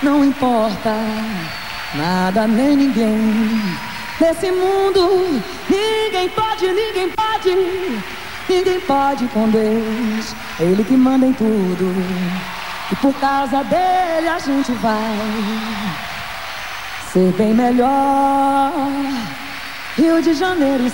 não importa nada nem ninguém. Nesse mundo ninguém pode com Deus. É Ele que manda em tudo, e por causa dele a gente vai ser bem melhor. Rio de Janeiro,